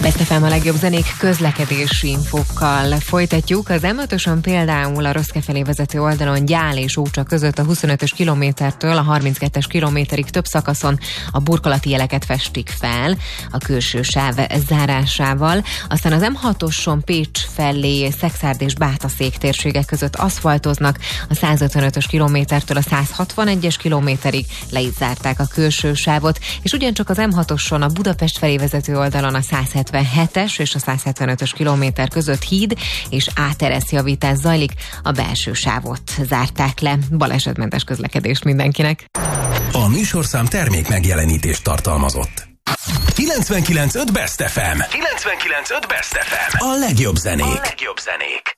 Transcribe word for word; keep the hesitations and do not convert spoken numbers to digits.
Best ef em a legjobb zenék közlekedési infókkal folytatjuk. Az em ötöson például a Roszke felé vezető oldalon Gyál és Ócsa között a huszonötös kilométertől a harminckettes kilométerig több szakaszon a burkolati jeleket festik fel a külső sáv zárásával. Aztán az em hatoson Pécs felé Szekszárd és Bátaszék térségek között aszfaltoznak, a százötvenötös kilométertől a százhatvanegyes kilométerig le is zárták a külső sávot, és ugyancsak az em hatoson a Budapest felé vezető oldalon a százhetvenhetes és a százhetvenötös kilométer között híd és átereszjavítás zajlik, a belső sávot zárták le. Balesetmentes közlekedést mindenkinek. A műsorszám termék megjelenítést tartalmazott. kilencvenkilenc pont öt Best ef em. kilencvenkilenc pont öt Best ef em. A legjobb zenék. A legjobb zenék.